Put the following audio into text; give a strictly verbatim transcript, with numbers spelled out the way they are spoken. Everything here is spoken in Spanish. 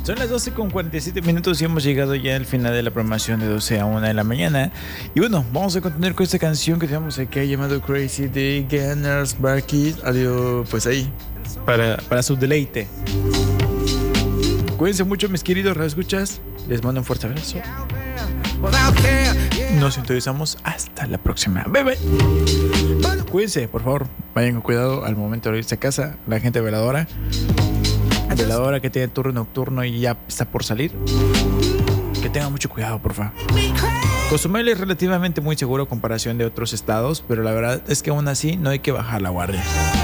Son las doce con cuarenta y siete minutos y hemos llegado ya al final de la programación de doce a una de la mañana. Y bueno, vamos a continuar con esta canción que tenemos aquí llamado Crazy de Gunners Barkid. Adiós, pues ahí, para, para su deleite. Cuídense mucho, mis queridos radioescuchas. Les mando un fuerte abrazo. Nos sintonizamos hasta la próxima. Bye bye. Cuídense, por favor. Vayan con cuidado al momento de irse a casa. La gente veladora. Veladora que tiene turno nocturno y ya está por salir. Que tengan mucho cuidado, por favor. Cozumel es relativamente muy seguro a comparación de otros estados, pero la verdad es que aún así no hay que bajar la guardia.